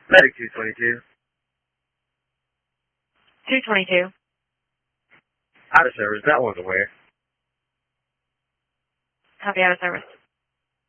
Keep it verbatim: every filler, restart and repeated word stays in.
Medic two twenty-two. two twenty-two. Out of service. That one's aware. Copy, out of service.